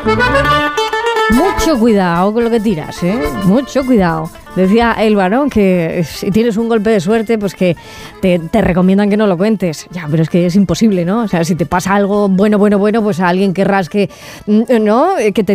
Mucho cuidado con lo que tiras, ¿eh? Mucho cuidado. Decía el varón que si tienes un golpe de suerte, pues que te recomiendan que no lo cuentes. Ya, pero es que es imposible, ¿no? O sea, si te pasa algo bueno, pues a alguien querrás que, ¿no? Que te